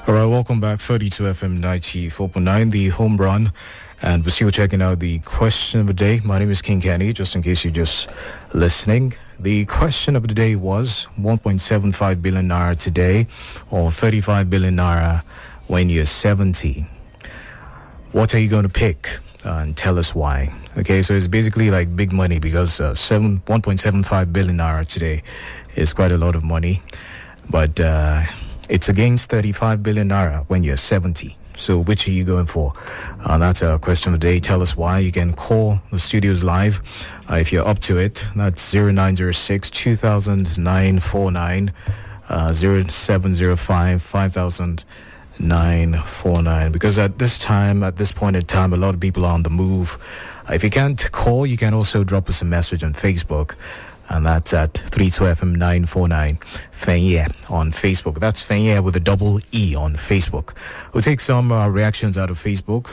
All right, welcome back. 32 FM 94.9, the home run. And we're still checking out the question of the day. My name is King Kenny, just in case you're just listening. The question of the day was 1.75 billion naira today or 35 billion naira when you're 70. What are you going to pick? And tell us why. Okay, so it's basically like big money because 1.75 billion naira today is quite a lot of money. But it's against 35 billion naira when you're 70. So which are you going for? That's a question of the day. Tell us why. You can call the studios live if you're up to it. That's 0906 200949 0705 500949. Because at this point in time, a lot of people are on the move. If you can't call, you can also drop us a message on Facebook. And that's at 32FM949 Fenye on Facebook. That's Fenye with a double E on Facebook. We'll take some reactions out of Facebook.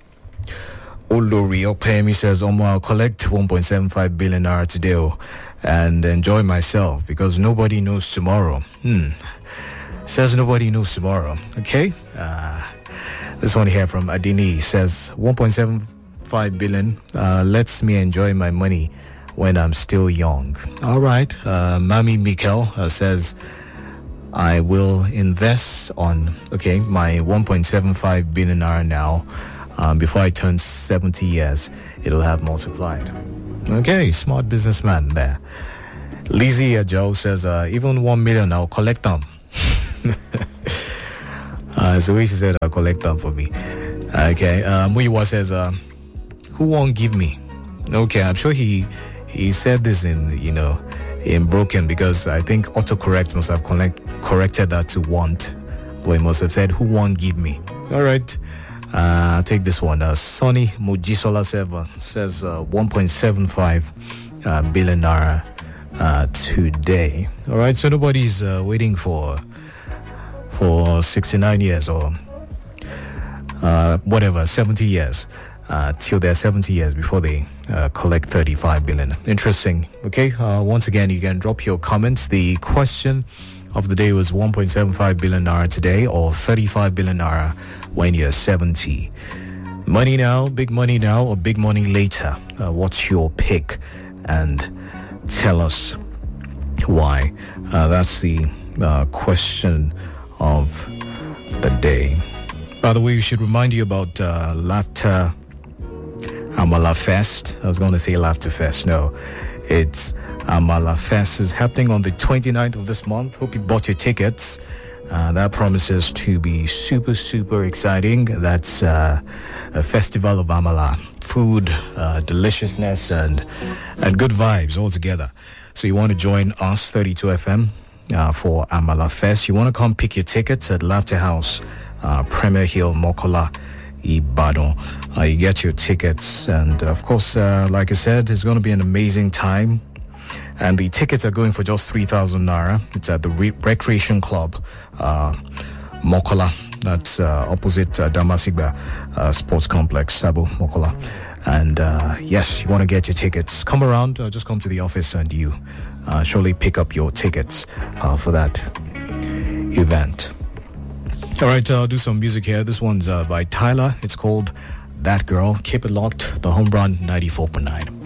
Olori Opemi says, I'll collect 1.75 billion naira today and enjoy myself because nobody knows tomorrow. Says nobody knows tomorrow. Okay. This one here from Adini says 1.75 billion lets me enjoy my money when I'm still young. All right. Mami Mikel says, I will invest on, my 1.75 billion naira now. Before I turn 70 years, it'll have multiplied. Okay, smart businessman there. Lizzie Joe says, even 1 million, I'll collect them. So she said, I'll collect them for me. Okay, Muyiwa says, who won't give me? Okay, I'm sure he said this in broken because I think autocorrect must have corrected that to want. But he must have said, who won't give me? All right. I'll take this one. Sonny Mujisola says 1.75 billion naira today. All right. So nobody's waiting for 69 years or 70 years. Till they're 70 years before they collect 35 billion. Interesting. Okay. Once again, you can drop your comments. The question of the day was 1.75 billion naira today or 35 billion naira when you're 70. Money now, big money now, or big money later? What's your pick? And tell us why. That's the question of the day. By the way, we should remind you about Laughter Amala Fest. I was going to say Laughter Fest. No, it's Amala Fest is happening on the 29th of this month. Hope you bought your tickets. That promises to be super, super exciting. That's a festival of Amala. Food, deliciousness, and good vibes all together. So you want to join us, 32 FM, for Amala Fest. You want to come pick your tickets at Laughter House, Premier Hill, Mokola, Ibadan. You get your tickets, and of course, like I said, it's going to be an amazing time. And the tickets are going for just 3,000 naira. It's at the Recreation Club, Mokola. That's opposite Damasigba Sports Complex, Sabo Mokola. And yes, you want to get your tickets. Come around, just come to the office and you surely pick up your tickets for that event. All right, I'll do some music here. This one's by Tyler. It's called That Girl. Keep it locked. The Home Run 94.9.